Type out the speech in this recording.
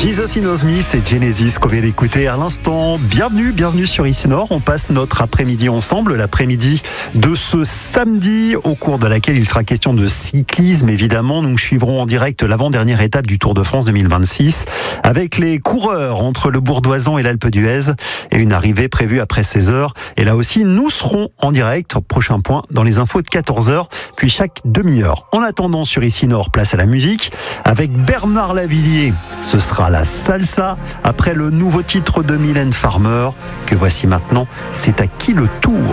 Jesus Knows Me, c'est Genesis qu'on vient d'écouter à l'instant. Bienvenue sur Ici Nord. On passe notre après-midi ensemble, l'après-midi de ce samedi, au cours de laquelle il sera question de cyclisme. Évidemment, nous suivrons en direct l'avant-dernière étape du Tour de France 2026 avec les coureurs entre le Bourdoisan et l'Alpe d'Huez et une arrivée prévue après 16h. Et là aussi, nous serons en direct. Prochain point dans les infos de 14h, puis chaque demi-heure. En attendant, sur Ici Nord, place à la musique avec Bernard Lavilliers. Ce sera la salsa après le nouveau titre de Mylène Farmer que voici maintenant. C'est à qui le tour?